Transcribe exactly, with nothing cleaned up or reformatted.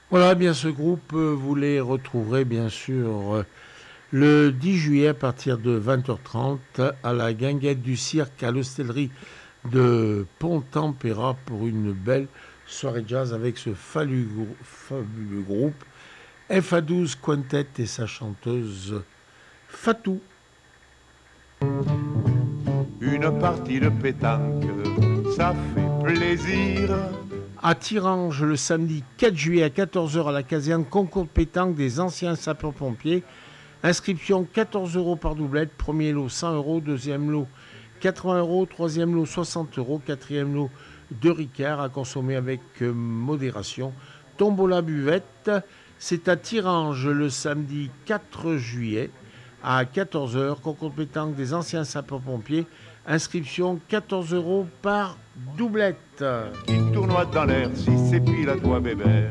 Voilà, bien ce groupe, euh, vous les retrouverez bien sûr euh, le dix juillet à partir de vingt heures trente à la guinguette du cirque à l'hostellerie de Pont-Tempéra pour une belle soirée jazz avec ce falu- fabuleux groupe F A douze Quintet et sa chanteuse Fatou. Une partie de pétanque, ça fait plaisir. À Tirange, le samedi quatre juillet à quatorze heures à la caserne concours de pétanque des anciens sapeurs-pompiers. Inscription quatorze euros par doublette, premier lot cent euros, deuxième lot quatre-vingts euros, troisième lot soixante euros, quatrième lot deux Ricard à consommer avec euh, modération. Tombola buvette, c'est à Tirange le samedi quatre juillet à quatorze heures, concours de pétanque des anciens sapeurs-pompiers. Inscription quatorze euros par doublette. Qui tournoie dans l'air, si c'est pile à toi bébé.